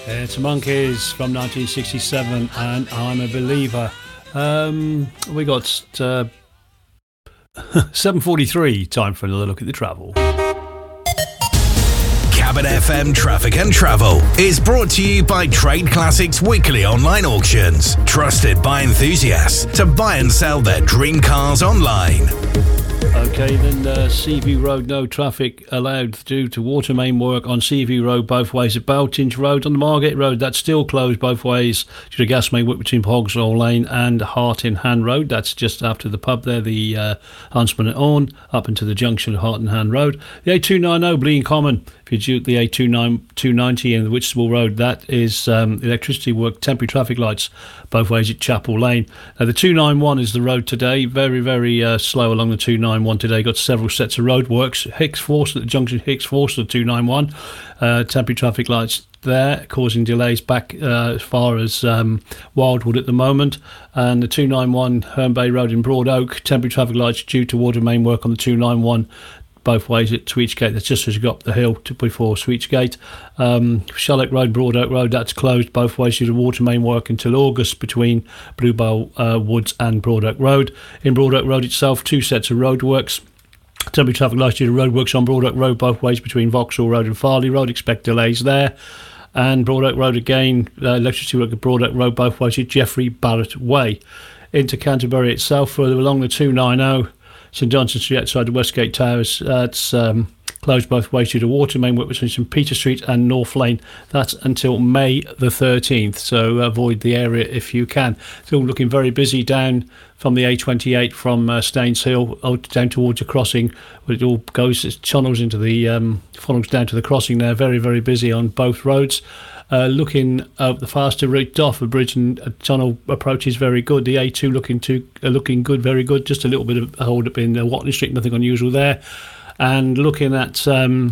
It's Monkeys from 1967 and I'm a Believer. We got 7:43, time for another look at the travel. Cabin FM Traffic and Travel is brought to you by Trade Classics Weekly Online Auctions. Trusted by enthusiasts to buy and sell their dream cars online. Okay, then Seaview Road, no traffic allowed due to water main work on Seaview Road both ways at Beltinge Road. On the Margate Road, that's still closed both ways due to gas main work between Hogswell Lane and Hart in Hand Road. That's just after the pub there, the Huntsman at Orne, up into the junction of Hart in Hand Road. The A290 Blean Common, if you're due at the A290 in the Whitstable Road, that is electricity work, temporary traffic lights both ways at Chapel Lane. Now, the 291 is the road today, very, very slow along the 291 today. Got several sets of road works. Hicks Force at the junction, Hicks Force at the 291. Temporary traffic lights there, causing delays back as far as Wildwood at the moment. And the 291 Herne Bay Road in Broad Oak, temporary traffic lights due to water main work on the 291 both ways at Sweetgate. That's just as you go up the hill before Sweetgate. Shallock Road, Broad Oak Road, that's closed both ways due to water main work until August between Bluebell Woods and Broad Oak Road. In Broad Oak Road itself, two sets of roadworks. Temporary traffic lights due to roadworks on Broad Oak Road both ways between Vauxhall Road and Farley Road. Expect delays there. And Broad Oak Road again, electricity work at Broad Oak Road both ways at Geoffrey Barrett Way. Into Canterbury itself, further along the 290, St Johnson Street outside the Westgate Towers, it's closed both ways due to water main work between St Peter Street and North Lane. That's until May the 13th, so avoid the area if you can. Still looking very busy down from the A28 from Staines Hill down towards the crossing, where it all goes, it channels into the funnels down to the crossing there. Very, very busy on both roads. Looking at the faster route, Doffer Bridge and tunnel approach is very good. The A2 looking good, very good. Just a little bit of a hold up in Watley Street, nothing unusual there. And looking at the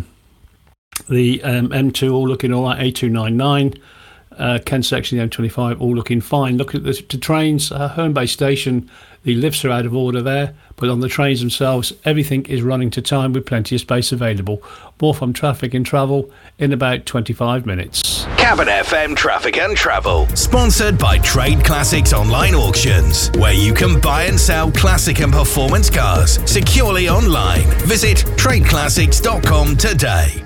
M2, all looking all right. A299, Kent section, the M25, all looking fine. Look at the trains, Herne Bay Station, the lifts are out of order there, but on the trains themselves, everything is running to time with plenty of space available. More from Traffic and Travel in about 25 minutes. Cabin FM Traffic and Travel, sponsored by Trade Classics Online Auctions, where you can buy and sell classic and performance cars securely online. Visit tradeclassics.com today.